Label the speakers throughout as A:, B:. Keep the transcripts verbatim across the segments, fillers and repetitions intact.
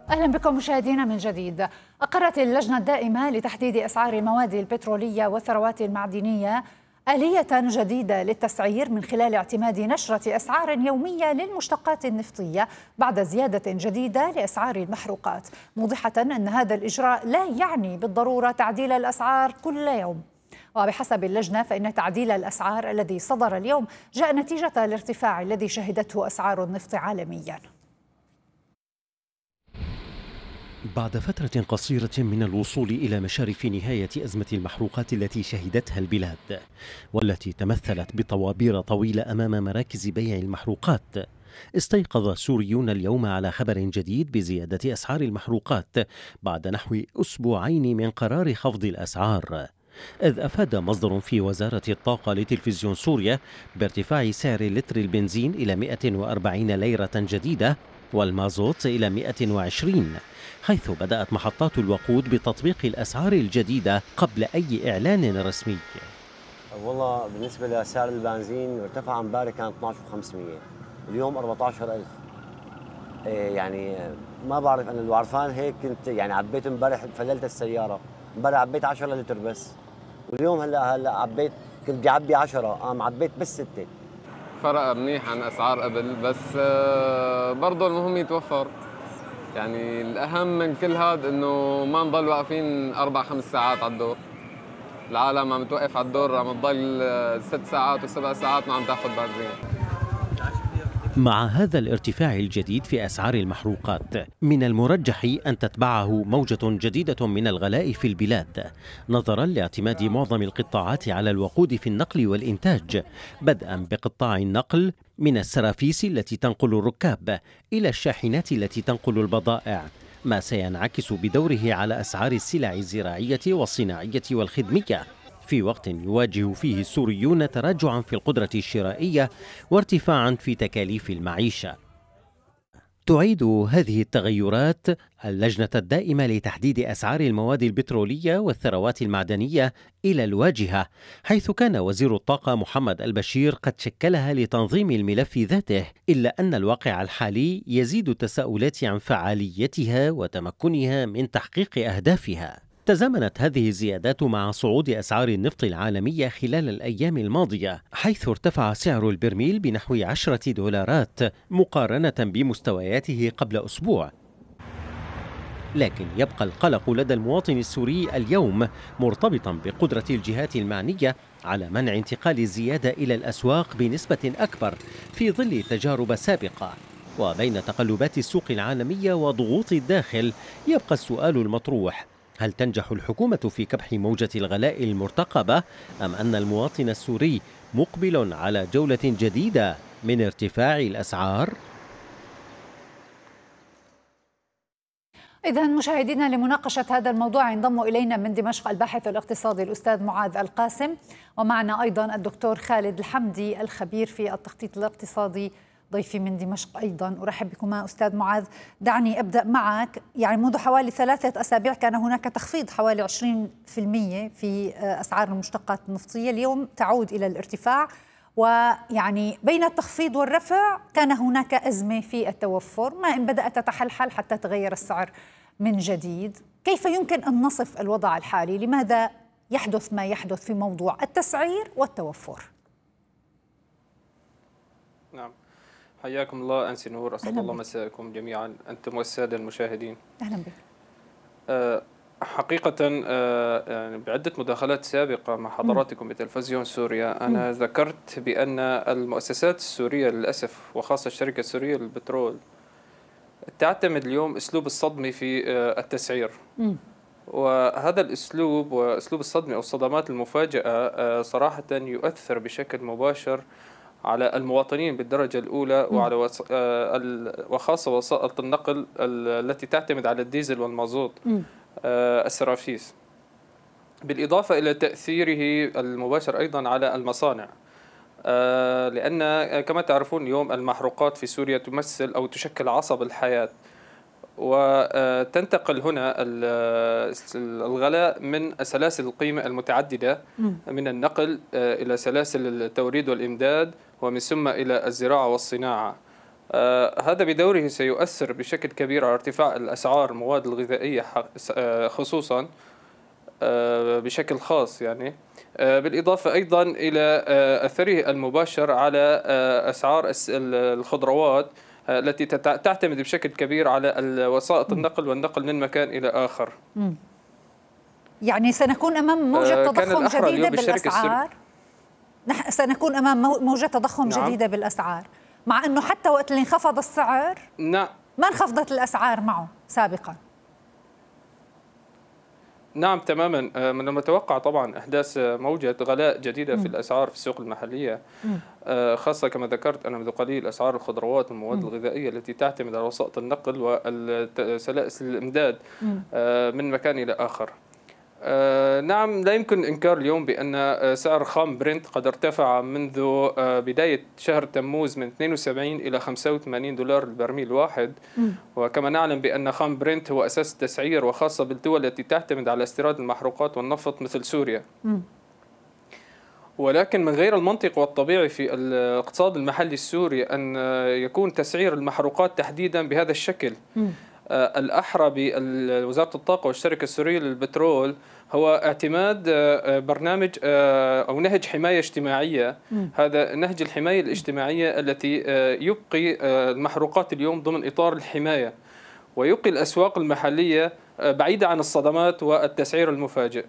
A: أهلا بكم مشاهدينا من جديد. أقرت اللجنة الدائمة لتحديد أسعار المواد البترولية والثروات المعدنية آلية جديدة للتسعير من خلال اعتماد نشرة أسعار يومية للمشتقات النفطية بعد زيادة جديدة لأسعار المحروقات، موضحة أن هذا الإجراء لا يعني بالضرورة تعديل الأسعار كل يوم. وبحسب اللجنة فإن تعديل الأسعار الذي صدر اليوم جاء نتيجة الارتفاع الذي شهدته أسعار النفط عالمياً.
B: بعد فترة قصيرة من الوصول إلى مشارف نهاية أزمة المحروقات التي شهدتها البلاد، والتي تمثلت بطوابير طويلة أمام مراكز بيع المحروقات، استيقظ السوريون اليوم على خبر جديد بزيادة أسعار المحروقات بعد نحو أسبوعين من قرار خفض الأسعار. إذ أفاد مصدر في وزارة الطاقة لتلفزيون سوريا بارتفاع سعر لتر البنزين إلى مئة وأربعين ليرة جديدة والمازوت إلى مئة وعشرين، حيث بدأت محطات الوقود بتطبيق الأسعار الجديدة قبل أي إعلان رسمي.
C: والله بالنسبة لسعر البنزين ارتفع امبارح كان اثنعش وخمسمئة، اليوم أربعة عشر ألف. إيه يعني ما بعرف أنا لو عرفان هيك كنت يعني عبيت امبارح فللت السيارة، امبارح عبيت عشرة لتر بس، واليوم هلا هلا عبيت كنت بدي اعبي عشرة قام عبيت بس ستة.
D: فرق منيح عن اسعار قبل، بس برضه المهم يتوفر. يعني الاهم من كل هذا انه ما نضل واقفين اربع خمس ساعات على الدور. العالم عم توقف على الدور، عم تضل ست ساعات وسبع ساعات ما عم تاخذ بنزين.
B: مع هذا الارتفاع الجديد في أسعار المحروقات، من المرجح أن تتبعه موجة جديدة من الغلاء في البلاد، نظرا لاعتماد معظم القطاعات على الوقود في النقل والإنتاج، بدءا بقطاع النقل من السرافيس التي تنقل الركاب إلى الشاحنات التي تنقل البضائع، ما سينعكس بدوره على أسعار السلع الزراعية والصناعية والخدمية، في وقت يواجه فيه السوريون تراجعا في القدرة الشرائية وارتفاعا في تكاليف المعيشة. تعيد هذه التغيرات اللجنة الدائمة لتحديد أسعار المواد البترولية والثروات المعدنية إلى الواجهة، حيث كان وزير الطاقة محمد البشير قد شكلها لتنظيم الملف ذاته، إلا أن الواقع الحالي يزيد التساؤلات عن فعاليتها وتمكنها من تحقيق أهدافها. تزامنت هذه الزيادات مع صعود أسعار النفط العالمية خلال الأيام الماضية، حيث ارتفع سعر البرميل بنحو عشرة دولارات مقارنة بمستوياته قبل أسبوع. لكن يبقى القلق لدى المواطن السوري اليوم مرتبطا بقدرة الجهات المعنية على منع انتقال الزيادة إلى الأسواق بنسبة أكبر في ظل تجارب سابقة. وبين تقلبات السوق العالمية وضغوط الداخل يبقى السؤال المطروح: هل تنجح الحكومة في كبح موجة الغلاء المرتقبة، أم أن المواطن السوري مقبل على جولة جديدة من ارتفاع الأسعار؟
A: إذن مشاهدينا، لمناقشة هذا الموضوع ينضم إلينا من دمشق الباحث الاقتصادي الأستاذ معاذ القاسم، ومعنا أيضا الدكتور خالد الحمدي الخبير في التخطيط الاقتصادي ضيفي من دمشق أيضا. أرحب بكما أستاذ معاذ. دعني أبدأ معك. يعني منذ حوالي ثلاثة أسابيع كان هناك تخفيض حوالي عشرين بالمئة في أسعار المشتقات النفطية، اليوم تعود إلى الارتفاع، ويعني بين التخفيض والرفع كان هناك أزمة في التوفر، ما إن بدأت تتحلحل حتى تغير السعر من جديد. كيف يمكن أن نصف الوضع الحالي؟ لماذا يحدث ما يحدث في موضوع التسعير والتوفر؟
E: نعم، حياكم الله أنسي نور، أسعد الله مساءكم جميعا أنتم والسادة المشاهدين.
A: أهلا بك.
E: أه حقيقة أه يعني بعدة مداخلات سابقة مع حضراتكم بتلفزيون سوريا أنا م. ذكرت بأن المؤسسات السورية للأسف وخاصة الشركة السورية للبترول تعتمد اليوم أسلوب الصدمة في أه التسعير. م. وهذا الأسلوب وأسلوب الصدمة أو الصدمات المفاجئة أه صراحة يؤثر بشكل مباشر على المواطنين بالدرجة الأولى وعلى وص... وخاصة وسائط النقل التي تعتمد على الديزل والمازوت السرافيس، بالإضافة إلى تأثيره المباشر أيضا على المصانع، لأن كما تعرفون اليوم المحروقات في سوريا تمثل أو تشكل عصب الحياة، وتنتقل هنا الغلاء من سلاسل القيمة المتعددة من النقل إلى سلاسل التوريد والإمداد، ومن ثم إلى الزراعة والصناعة. آه هذا بدوره سيؤثر بشكل كبير على ارتفاع الأسعار المواد الغذائية خصوصا آه بشكل خاص يعني آه بالإضافة أيضا إلى آه أثره المباشر على آه أسعار الخضروات آه التي تعتمد بشكل كبير على وسائط النقل والنقل من مكان إلى آخر.
A: م. يعني سنكون أمام موجة تضخم جديدة بالأسعار. نحن سنكون أمام موجة تضخم نعم. جديدة بالأسعار، مع أنه حتى وقت اللي انخفض السعر
E: نعم
A: ما انخفضت الأسعار معه سابقا.
E: نعم تماما. من المتوقع طبعا إحداث موجة غلاء جديدة م. في الأسعار في السوق المحلية م. خاصة كما ذكرت أنا منذ قليل أسعار الخضروات والمواد م. الغذائية التي تعتمد على وسائط النقل وسلاسل الإمداد م. من مكان إلى آخر. آه نعم لا يمكن إنكار اليوم بأن سعر خام برنت قد ارتفع منذ آه بداية شهر تموز من اثنين وسبعين إلى خمسة وثمانين دولار البرميل الواحد م. وكما نعلم بأن خام برنت هو أساس التسعير وخاصة بالدول التي تعتمد على استيراد المحروقات والنفط مثل سوريا م. ولكن من غير المنطق والطبيعي في الاقتصاد المحلي السوري أن يكون تسعير المحروقات تحديدا بهذا الشكل م. الأحرى بوزارة الطاقة والشركة السورية للبترول هو اعتماد برنامج أو نهج حماية اجتماعية. م. هذا نهج الحماية الاجتماعية التي يبقي المحروقات اليوم ضمن إطار الحماية ويبقي الأسواق المحلية بعيدة عن الصدمات والتسعير المفاجئ.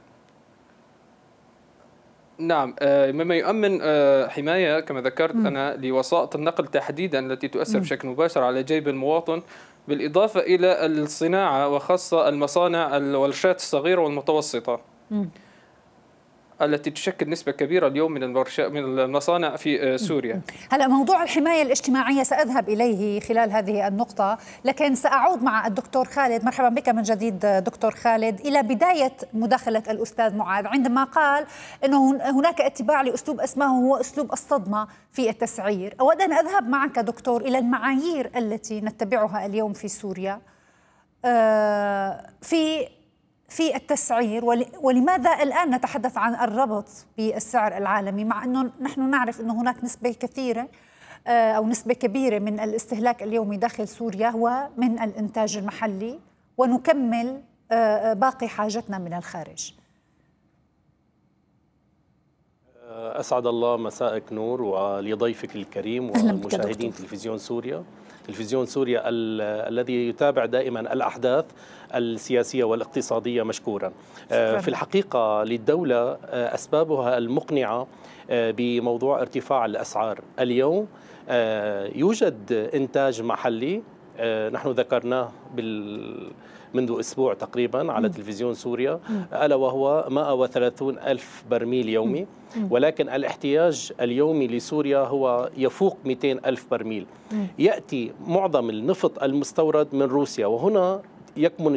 E: نعم مما يؤمن حماية كما ذكرت م. أنا لوسائط النقل تحديدا التي تؤثر م. بشكل مباشر على جيب المواطن، بالإضافة إلى الصناعة وخاصة المصانع والورشات الصغيرة والمتوسطة م. التي تشكل نسبة كبيرة اليوم من من المصانع في سوريا.
A: هلا موضوع الحماية الاجتماعية سأذهب إليه خلال هذه النقطة، لكن سأعود مع الدكتور خالد. مرحبا بك من جديد دكتور خالد. إلى بداية مداخلة الأستاذ معاذ عندما قال أنه هناك اتباع لأسلوب أسماه هو أسلوب الصدمة في التسعير. أود أن أذهب معك دكتور إلى المعايير التي نتبعها اليوم في سوريا في في التسعير، ولماذا الآن نتحدث عن الربط بالسعر العالمي مع أنه نحن نعرف أنه هناك نسبة كثيرة أو نسبة كبيرة من الاستهلاك اليومي داخل سوريا هو من الإنتاج المحلي ونكمل باقي حاجتنا من الخارج.
F: أسعد الله مساءك نور ولضيفك الكريم ومشاهدين تلفزيون سوريا. تلفزيون سوريا الذي يتابع دائما الأحداث السياسية والاقتصادية مشكورا. شكرا. في الحقيقة للدولة أسبابها المقنعة بموضوع ارتفاع الأسعار. اليوم يوجد إنتاج محلي نحن ذكرناه بال منذ أسبوع تقريبا على تلفزيون سوريا، ألا وهو مئة وثلاثين ألف برميل يومي، ولكن الاحتياج اليومي لسوريا هو يفوق مئتين ألف برميل. يأتي معظم النفط المستورد من روسيا، وهنا يكمن